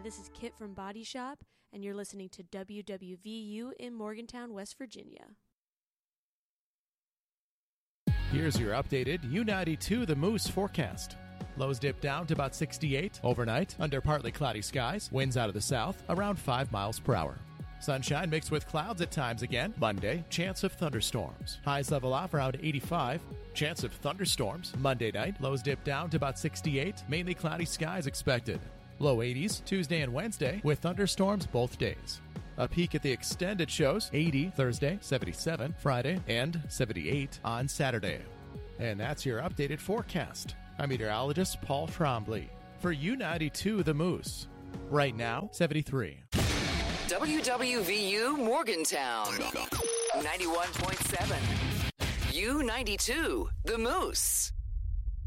this is Kit from Body Shop, and you're listening to WWVU in Morgantown, West Virginia. Here's your updated U92 The Moose forecast. Lows dip down to about 68 overnight under partly cloudy skies, winds out of the south around 5 miles per hour. Sunshine mixed with clouds at times again. Monday, chance of thunderstorms. Highs level off around 85. Chance of thunderstorms. Monday night, lows dip down to about 68. Mainly cloudy skies expected. Low 80s Tuesday and Wednesday with thunderstorms both days. A peek at the extended shows, 80 Thursday, 77 Friday, and 78 on Saturday. And that's your updated forecast. I'm meteorologist Paul Trombley for U92 The Moose. Right now, 73. WWVU Morgantown 91.7. U92 The Moose.